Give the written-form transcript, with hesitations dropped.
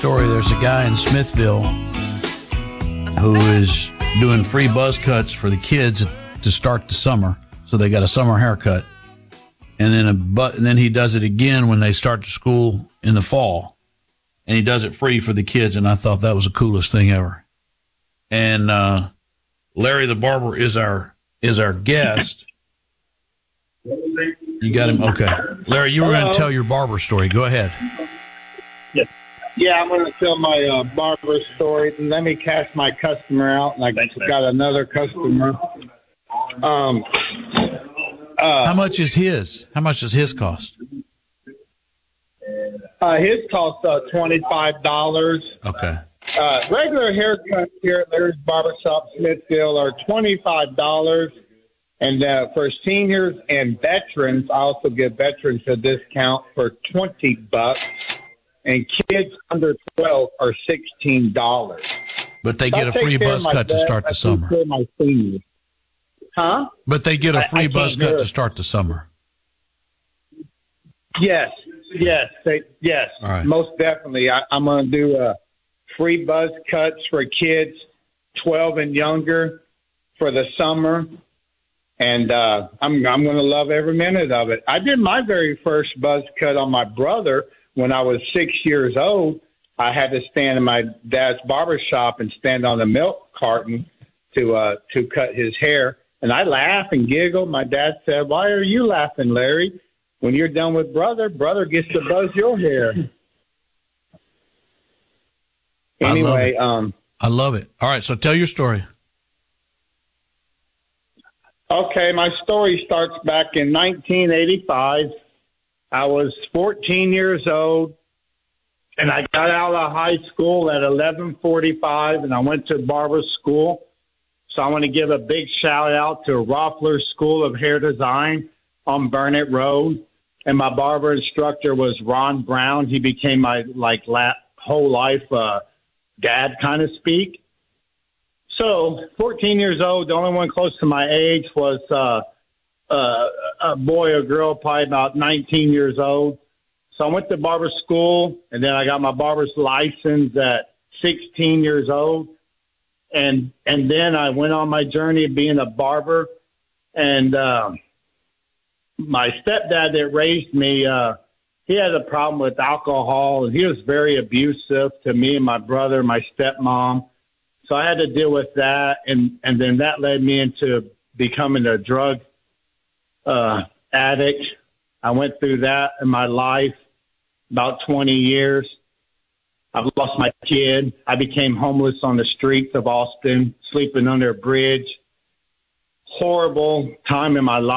Story. There's a guy in Smithville who is doing free buzz cuts for the kids to start the summer. So they got a summer haircut. And then he does it again when they start to school in the fall. And he does it free for the kids, and I thought that was the coolest thing ever. And Larry the Barber is our guest. You got him? Okay. Larry, you were going to tell your barber story. Go ahead. Yeah, I'm going to tell my barber story. Let me cash my customer out, and I got another customer. How much is his? How much does his cost? His cost $25. Okay. Regular haircuts here at Larry's Barbershop, Smithfield, are $25. And for seniors and veterans, I also give veterans a discount for $20. And kids under 12 are $16. But they get a free buzz cut to start the summer. My seniors. Huh? But they get a free buzz cut to start the summer. Yes. All right. Most definitely. I'm going to do free buzz cuts for kids 12 and younger for the summer. And I'm going to love every minute of it. I did my very first buzz cut on my brother when I was 6 years old. I had to stand in my dad's barber shop and stand on the milk carton to cut his hair. And I laughed and giggled. My dad said, "Why are you laughing, Larry? When you're done with brother gets to buzz your hair." Anyway, I love it. All right, so tell your story. Okay, my story starts back in 1985. I was 14 years old, and I got out of high school at 11:45, and I went to barber school. So I want to give a big shout-out to Roffler School of Hair Design on Burnett Road. And my barber instructor was Ron Brown. He became my whole life dad, kind of speak. So 14 years old, the only one close to my age was a boy or girl, probably about 19 years old. So I went to barber school, and then I got my barber's license at 16 years old. And then I went on my journey of being a barber. And my stepdad that raised me, he had a problem with alcohol, and he was very abusive to me and my brother, my stepmom. So I had to deal with that, and then that led me into becoming a drug addict. I went through that in my life, about 20 years. I've lost my kid. I became homeless on the streets of Austin, sleeping under a bridge. Horrible time in my life.